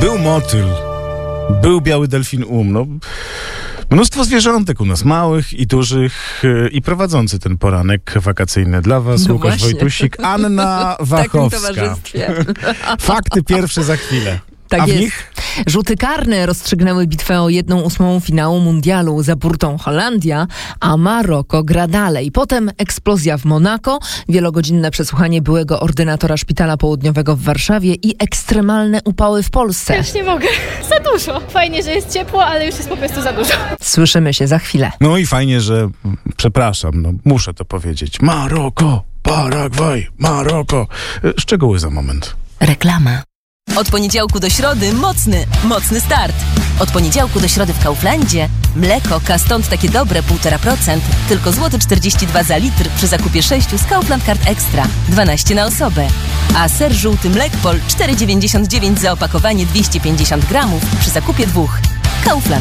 Był motyl, był biały delfin No, mnóstwo zwierzątek u nas, małych i dużych, i prowadzący ten poranek wakacyjny dla was, No Łukasz właśnie. Wojtusik, Anna W takim Wachowska. towarzystwie. Fakty pierwsze za chwilę. Tak A w jest. nich? Rzuty karne rozstrzygnęły bitwę o 1/8 finału mundialu. Za burtą Holandia, a Maroko gra dalej. Potem eksplozja w Monako, wielogodzinne przesłuchanie byłego ordynatora Szpitala Południowego w Warszawie i ekstremalne upały w Polsce. Ja już nie mogę. Za dużo. Fajnie, że jest ciepło, ale już jest po prostu za dużo. Słyszymy się za chwilę. No i fajnie, że, przepraszam, muszę to powiedzieć. Maroko, Paragwaj, Maroko. Szczegóły za moment. Reklama. Od poniedziałku do środy mocny start. Od poniedziałku do środy w Kauflandzie mleko Kastąd takie dobre 1,5%, tylko złoty 42 za litr przy zakupie 6 z Kaufland Card Extra, 12 na osobę. A ser żółty Mlekpol 4,99 za opakowanie 250 gramów przy zakupie 2. Kaufland.